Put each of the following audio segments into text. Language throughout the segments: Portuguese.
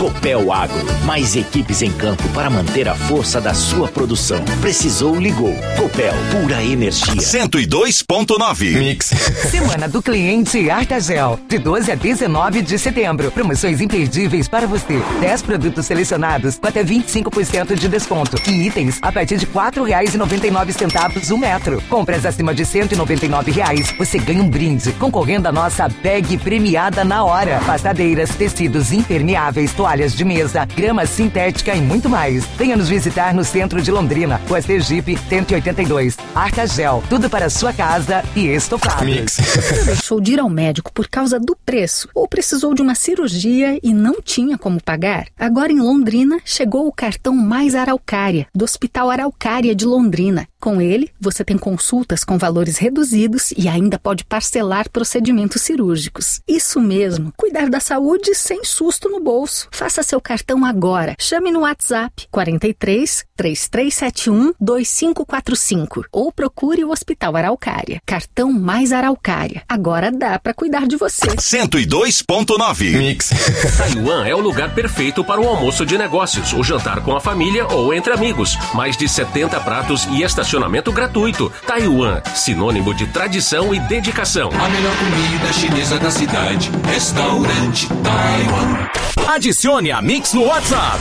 Copel Agro, mais equipes em campo para manter a força da sua produção. Precisou, ligou. Copel, pura energia. 102.9 Mix. Semana do Cliente Artagel, de 12 a 19 de setembro. Promoções imperdíveis para você. 10 produtos selecionados com até 25% de desconto. E itens a partir de R$ 4,99 o metro. Compras acima de R$ 199, você ganha um brinde, concorrendo à nossa bag premiada na hora. Passadeiras, tecidos impermeáveis, toalhas de mesa, grama sintética e muito mais. Venha nos visitar no centro de Londrina, Rua Sergipe 182. Artagel, tudo para sua casa e estofado. Mix. Deixou de ir ao médico por causa do preço ou precisou de uma cirurgia e não tinha como pagar? Agora em Londrina chegou o cartão Mais Araucária, do Hospital Araucária de Londrina. Com ele, você tem consultas com valores reduzidos e ainda pode parcelar procedimentos cirúrgicos. Isso mesmo, cuidar da saúde sem susto no bolso. Faça seu cartão agora. Chame no WhatsApp 43 3371 2545 ou procure o Hospital Araucária. Cartão Mais Araucária. Agora dá para cuidar de você. 102.9 Mix. Taiwan é o lugar perfeito para o almoço de negócios, o jantar com a família ou entre amigos. Mais de 70 pratos e estacionamento gratuito. Taiwan, sinônimo de tradição e dedicação. A melhor comida chinesa da cidade. Restaurante Taiwan. Adicione a Mix no WhatsApp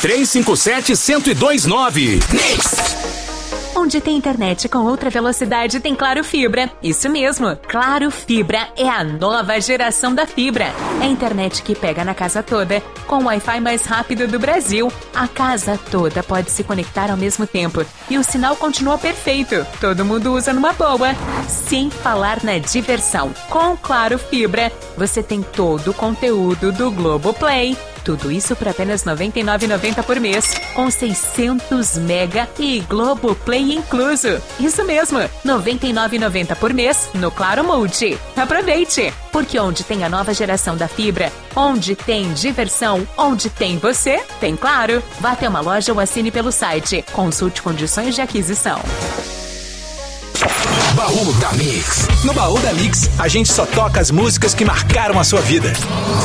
3357-1029. Mix. Onde tem internet com ultra velocidade, tem Claro Fibra. Isso mesmo, Claro Fibra é a nova geração da fibra. É a internet que pega na casa toda, com o Wi-Fi mais rápido do Brasil. A casa toda pode se conectar ao mesmo tempo e o sinal continua perfeito. Todo mundo usa numa boa. Sem falar na diversão. Com Claro Fibra, você tem todo o conteúdo do Globoplay. Tudo isso por apenas R$ 99,90 por mês, com 600 mega e Globoplay incluso. Isso mesmo, R$ 99,90 por mês no Claro Multi. Aproveite, porque onde tem a nova geração da fibra, onde tem diversão, onde tem você, tem Claro. Vá até uma loja ou assine pelo site. Consulte condições de aquisição. Baú da Mix. No Baú da Mix, a gente só toca as músicas que marcaram a sua vida.